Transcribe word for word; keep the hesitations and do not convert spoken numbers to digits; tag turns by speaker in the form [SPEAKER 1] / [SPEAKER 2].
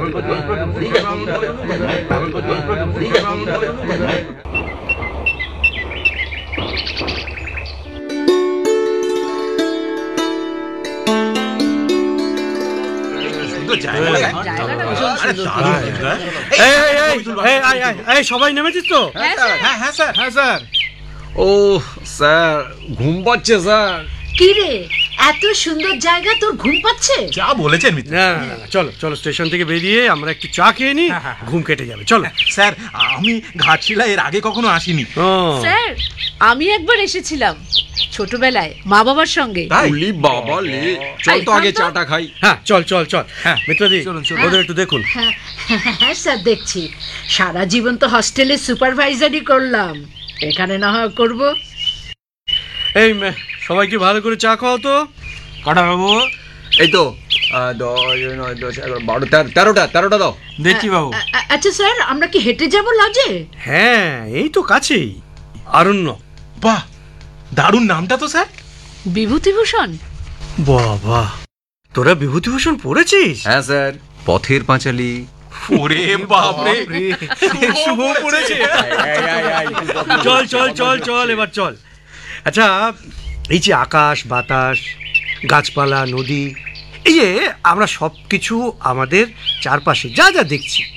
[SPEAKER 1] সবাই নেমেছিস তো?
[SPEAKER 2] হ্যাঁ স্যার, হ্যাঁ স্যার।
[SPEAKER 3] ও স্যার, ঘুম পাচ্ছে স্যার।
[SPEAKER 4] কি রে, এত সুন্দর জায়গা, তোর ঘুম পাচ্ছে?
[SPEAKER 2] যা বলেছেন মিত্র।
[SPEAKER 1] না চলো চলো, স্টেশন থেকে বেরিয়ে আমরা একটু চা খেয়ে নি, ঘুম কেটে যাবে। চলো
[SPEAKER 2] স্যার, আমি ঘাটশিলা এর আগে কখনো আসিনি।
[SPEAKER 5] স্যার, আমি একবার এসেছিলাম ছোটবেলায় মা বাবার সঙ্গে।
[SPEAKER 3] উলি বাবা লে, চল তো আগে চাটা খাই।
[SPEAKER 1] হ্যাঁ চল চল চল।
[SPEAKER 2] হ্যাঁ
[SPEAKER 1] মিত্রদি,
[SPEAKER 2] চলুন, চলুন।
[SPEAKER 1] ওদের একটু দেখুন।
[SPEAKER 4] হ্যাঁ হ্যাঁ স্যার, দেখছি। সারা জীবন তো হস্টেলে সুপারভাইজারই করলাম, এখানে না হয় করব।
[SPEAKER 1] এই সবাইকে ভালো করে চা খাও তো।
[SPEAKER 2] কটা বাবু?
[SPEAKER 3] এই তো দশ নয় দশ এগারো বারো তেরো তেরোটা তেরোটা দাও।
[SPEAKER 2] দেখছি বাবু।
[SPEAKER 4] আচ্ছা স্যার, আমরা কি হেঁটে যাব লজে?
[SPEAKER 1] হ্যাঁ এই তো কাছেই, আরণ্য।
[SPEAKER 2] বাহ, দারুণ নামটা তো স্যার।
[SPEAKER 5] বিভূতিভূষণ।
[SPEAKER 1] বাবা, তোরা বিভূতিভূষণ পড়েছিস?
[SPEAKER 3] হ্যাঁ স্যার, পথের পাঁচালী।
[SPEAKER 2] ওরে বাপরে, শুভ পড়েছে।
[SPEAKER 1] চল চল চল চল এবার চল। আচ্ছা, এই যে আকাশ বাতাস, গাছপালা, নদী, এই যে আমরা সব কিছু আমাদের চারপাশে যা যা দেখছি,